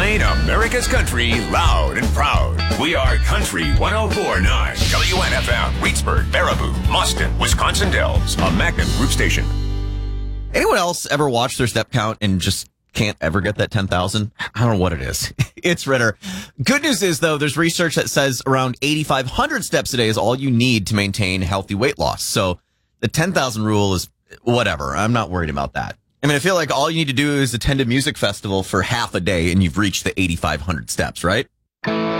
Playing America's country loud and proud. We are Country 104.9 WNFM, Reedsburg, Baraboo, Mustin, Wisconsin Dells, a Magnum Group station. Anyone else ever watch their step count and just can't ever get that 10,000? I don't know what it is. It's Ritter. Good news is, though, there's research that says around 8,500 steps a day is all you need to maintain healthy weight loss. So the 10,000 rule is whatever. I'm not worried about that. I mean, I feel like all you need to do is attend a music festival for half a day and you've reached the 8,500 steps, right?